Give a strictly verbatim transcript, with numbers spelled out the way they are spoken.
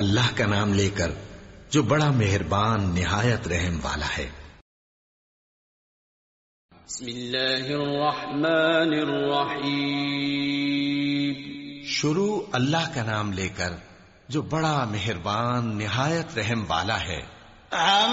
अल्लाह का नाम लेकर जो बड़ा मेहरबान निहायत रहम वाला है। बिस्मिल्लाहिर्रहमानिर्रहीम। शुरू अल्लाह का नाम लेकर जो बड़ा मेहरबान निहायत रहम वाला है।